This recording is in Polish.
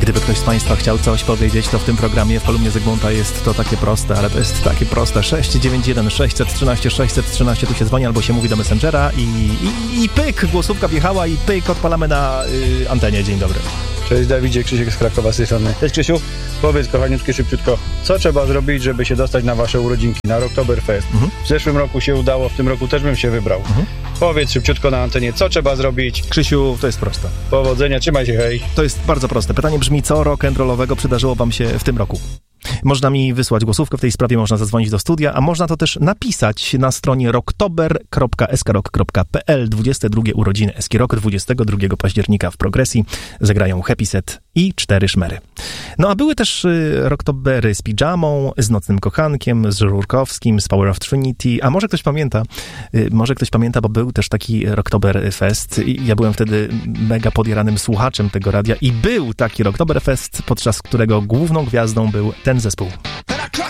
Gdyby ktoś z Państwa chciał coś powiedzieć, to w tym programie w kolumnie Zygmunta jest to takie proste, ale to jest takie proste. 691 613 613, tu się dzwoni albo się mówi do Messengera i pyk, głosówka wjechała i pyk, odpalamy na antenie. Dzień dobry. Cześć Dawidzie, Krzysiek z Krakowa z tej strony. Cześć Krzysiu, powiedz kochaniutki szybciutko, co trzeba zrobić, żeby się dostać na wasze urodzinki, na Rocktoberfest? W zeszłym roku się udało, w tym roku też bym się wybrał. Powiedz szybciutko na antenie, co trzeba zrobić? Krzysiu, to jest proste. Powodzenia, trzymaj się, hej. To jest bardzo proste. Pytanie brzmi, co rock'n'rollowego przydarzyło wam się w tym roku? Można mi wysłać głosówkę w tej sprawie, można zadzwonić do studia, a można to też napisać na stronie rocktober.eskarok.pl. 22 urodziny Eski Rock 22 października w Progresji zagrają Happy Set i 4 szmery. No a były też rocktobery z Pidżamą, z Nocnym Kochankiem, z Żurkowskim, z Power of Trinity, a może ktoś pamięta, bo był też taki Rocktoberfest i ja byłem wtedy mega podjaranym słuchaczem tego radia i był taki Rocktoberfest, podczas którego główną gwiazdą był ten zespół.